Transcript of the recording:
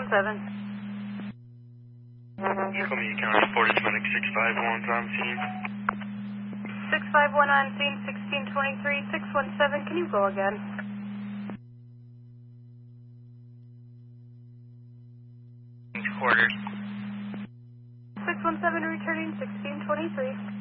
Coming County Sport is medic 651 on scene. 651 on scene, 1623, 617, can you go again? Quarters. 617 returning, 1623.